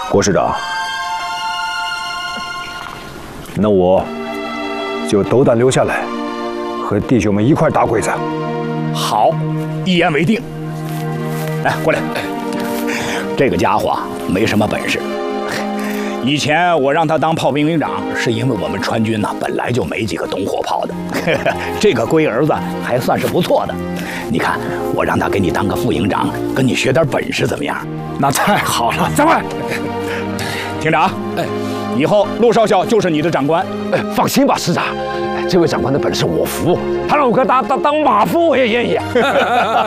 郭师长，那我就斗胆留下来，和弟兄们一块打鬼子。 好，一言为定。来，过来。这个家伙没什么本事。以前我让他当炮兵营长，是因为我们川军呢本来就没几个懂火炮的。这个龟儿子还算是不错的。你看，我让他给你当个副营长，跟你学点本事怎么样？ 那太好了，长官。 厅长，以后陆少校就是你的长官。 放心吧，师长，这位长官的本事我服，他让我给他当马夫我也愿意。